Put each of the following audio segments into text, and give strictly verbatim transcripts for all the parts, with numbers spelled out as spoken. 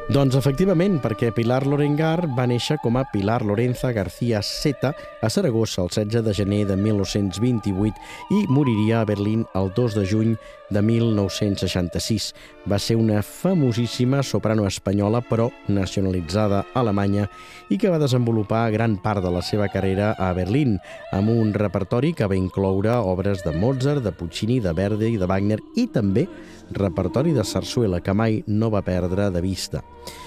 Doncs efectivament, perquè Pilar Lorengar va néixer com a Pilar Lorenza García Zeta a Saragossa el setze de gener de mil nou-cents vint-i-vuit i moriria a Berlín el dos de juny de mil nou-cents seixanta-sis. Va ser una famosíssima soprano espanyola, però nacionalitzada alemanya, i que va desenvolupar gran part de la seva carrera a Berlín, amb un repertori que va incloure obres de Mozart, de Puccini, de Verdi, de Wagner i també repertori de sarsuela que mai no va perdre de vista.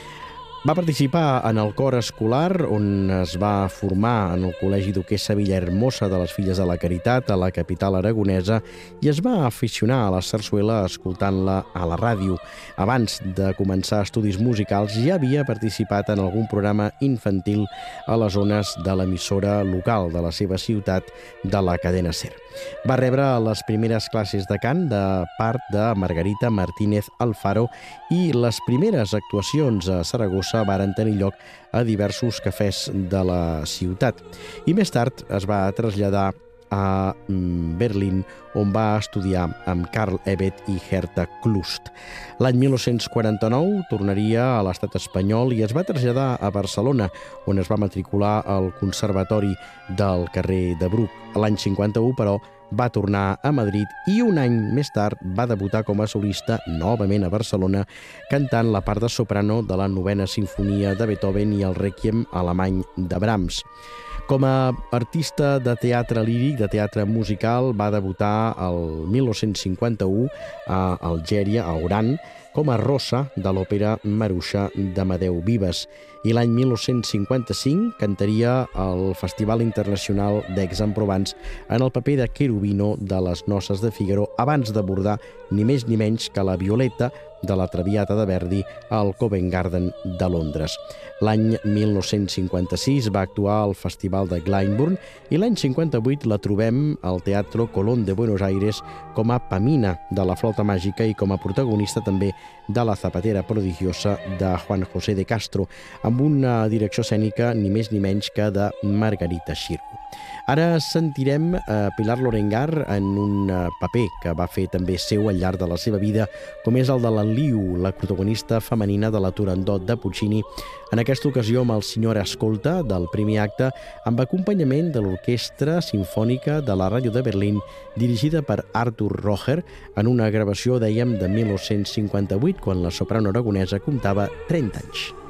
Va participar en el cor escolar, on es va formar en el Col·legi Duquessa Villahermosa de les Filles de la Caritat, a la capital aragonesa, i es va aficionar a la sarsuela escoltant-la a la ràdio. Abans de començar estudis musicals ja havia participat en algun programa infantil a les zones de l'emissora local de la seva ciutat, de la cadena SER. Va rebre les primeres classes de cant de part de Margarita Martínez Alfaro i les primeres actuacions a Saragossa varen tenir lloc a diversos cafès de la ciutat. I més tard es va traslladar a Berlín, on va estudiar amb Karl Ebert i Herta Klust. L'any mil nou-cents quaranta-nou tornaria a l'estat espanyol i es va traslladar a Barcelona, on es va matricular al Conservatori del carrer de Bruc. L'any cinquanta-u, però, va tornar a Madrid i un any més tard va debutar com a solista novament a Barcelona, cantant la part de soprano de la novena sinfonia de Beethoven i el Rèquiem alemany de Brahms. Com a artista de teatre líric, de teatre musical, va debutar el mil nou-cents cinquanta-u a Algèria, a Oran, com a Rosa de l'òpera Maruixa d'Amadeu Vives. I l'any mil nou-cents cinquanta-cinc cantaria al Festival Internacional d'Aix-en-Provence en el paper de Cherubino de les Noces de Figaro, abans d'abordar ni més ni menys que la Violeta de la Traviata de Verdi al Covent Garden de Londres. L'any mil nou-cents cinquanta-sis va actuar al Festival de Glyndebourne i l'any cinquanta-vuit la trobem al Teatro Colón de Buenos Aires com a Pamina de la Flauta Màgica i com a protagonista també de La Zapatera Prodigiosa de Juan José de Castro, amb una direcció escènica ni més ni menys que de Margarita Xirgu. Ara sentirem a Pilar Lorengar en un paper que va fer també seu al llarg de la seva vida, com és el de la Liu, la protagonista femenina de la Turandot de Puccini, en aquesta ocasió amb el Signor Ascolta del primer acte, amb acompanyament de l'Orquestra Simfònica de la Ràdio de Berlín, dirigida per Artur Roger, en una gravació, dèiem, de mil nou-cents cinquanta-vuit, quan la soprano aragonesa comptava trenta anys.